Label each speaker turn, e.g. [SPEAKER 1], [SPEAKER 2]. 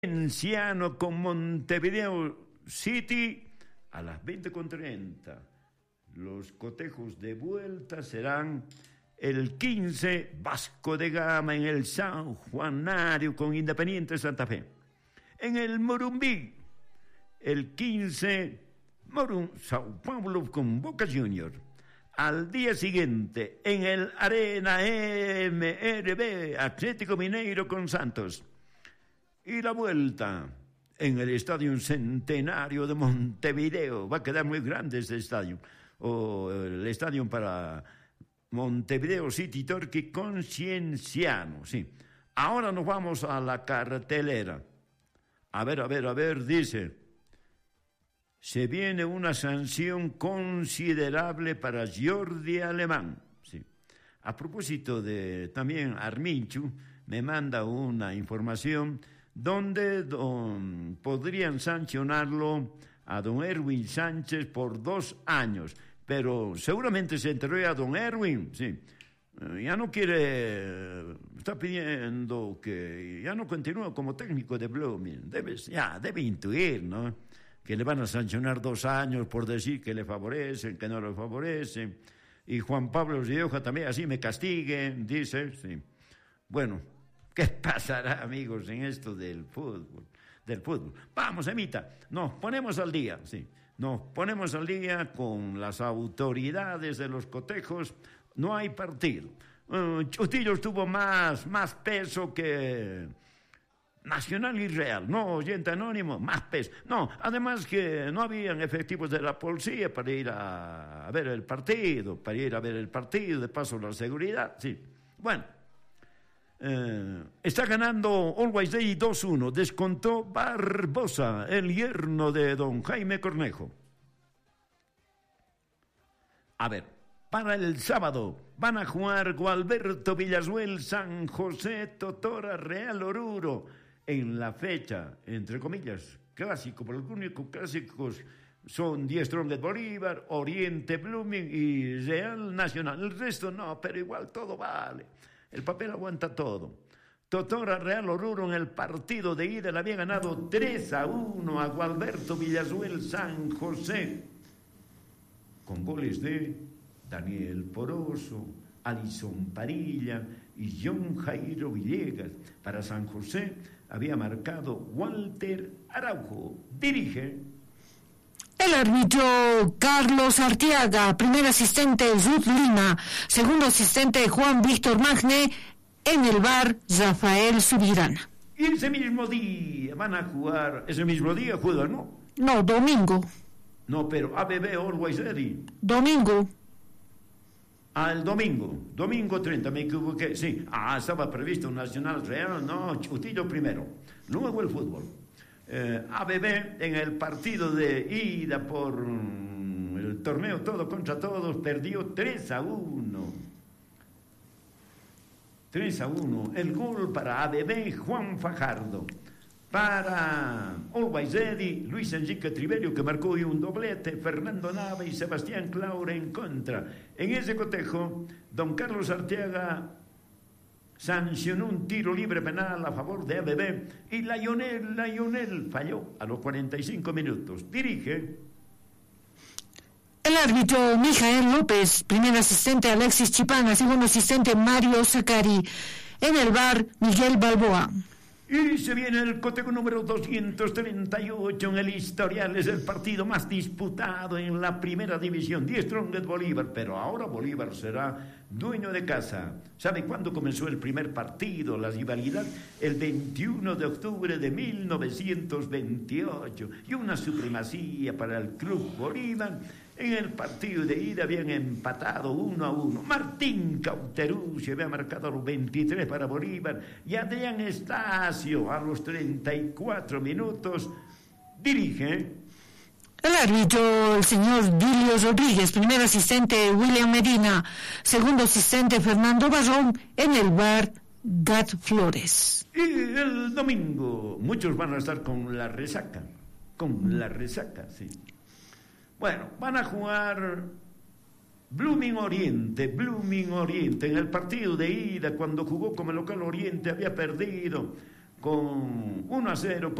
[SPEAKER 1] Cienciano con Montevideo City a las 20:30. Los cotejos de vuelta serán el 15 Vasco de Gama en el San Juanario con Independiente Santa Fe. En el Morumbí, el 15 Sao Paulo con Boca Juniors. Al día siguiente, en el Arena MRB, Atlético Mineiro con Santos. Y la vuelta en el Estadio Centenario de Montevideo. Va a quedar muy grande este estadio. O el estadio para Montevideo City Torque con Cienciano. Sí. Ahora nos vamos a la cartelera. A ver, dice. Se viene una sanción considerable para Jordi Alemán. Sí. A propósito de también Arminchu, me manda una información donde podrían sancionarlo a don Erwin Sánchez por 2 años, pero seguramente se enteró a don Erwin, sí, ya no quiere, está pidiendo que ya no continúe como técnico de Blooming, debe intuir, ¿no?, que le van a sancionar 2 años por decir que le favorecen, que no le favorecen, y Juan Pablo Rioja también así me castiguen, dice, sí, bueno. ¿Qué pasará, amigos, en esto del fútbol? Vamos, Emita, nos ponemos al día, sí. Nos ponemos al día con las autoridades de los cotejos. No hay partido. Chutillos tuvo más peso que Nacional y Real. No, oyente anónimo, más peso. No, además que no habían efectivos de la policía para ir a ver el partido, de paso la seguridad, sí. Bueno. Está ganando Always Ready 2-1. Descontó Barbosa, el yerno de don Jaime Cornejo. A ver, para el sábado van a jugar Gualberto Villazuel, San José, Totora, Real Oruro. En la fecha, entre comillas, clásico, porque los únicos clásicos son 10 Strongest Bolívar, Oriente Blooming y Real Nacional. El resto no, pero igual todo vale. El papel aguanta todo. Totora Real Oruro en el partido de ida le había ganado 3-1 a Gualberto Villazuel San José, con goles de Daniel Poroso, Alison Parilla y John Jairo Villegas. Para San José había marcado Walter Araujo. Dirige
[SPEAKER 2] el árbitro Carlos Arteaga, primer asistente Ruth Lima, segundo asistente Juan Víctor Magne, en el VAR Rafael Subirana.
[SPEAKER 1] Y ese mismo día van a jugar, juegan, ¿no?
[SPEAKER 2] No, domingo.
[SPEAKER 1] No, pero ABB Always Ready.
[SPEAKER 2] Domingo.
[SPEAKER 1] El domingo 30, me equivoqué, sí. Estaba previsto un Nacional Real, no, Chutillo primero, luego el fútbol. ABB en el partido de ida por el torneo todo contra todos perdió 3-1. El gol para ABB, Juan Fajardo. Para Always Ready, Luis Enrique Triverio, que marcó hoy un doblete, Fernando Nava y Sebastián Claure en contra. En ese cotejo, don Carlos Arteaga sancionó un tiro libre penal a favor de ABB y Lionel falló a los 45 minutos. Dirige
[SPEAKER 2] el árbitro Mijael López, primer asistente Alexis Chipana, segundo asistente Mario Zacari, en el VAR Miguel Balboa.
[SPEAKER 1] Y se viene el cotejo número 238 en el historial. Es el partido más disputado en la primera división. 10 Strongest Bolívar, pero ahora Bolívar será dueño de casa. ¿Sabe cuándo comenzó el primer partido, la rivalidad? El 21 de octubre de 1928. Y una supremacía para el Club Bolívar. En el partido de ida habían empatado 1-1. Martín Cauterucci había marcado a los 23 para Bolívar y Adrián Estacio a los 34 minutos. Dirige
[SPEAKER 2] el árbitro, el señor Dilio Rodríguez, primer asistente William Medina, segundo asistente Fernando Barrón, en el VAR Gat Flores.
[SPEAKER 1] Y el domingo muchos van a estar con la resaca, sí. Bueno, van a jugar Blooming Oriente. En el partido de ida, cuando jugó como local Oriente, había perdido con 1-0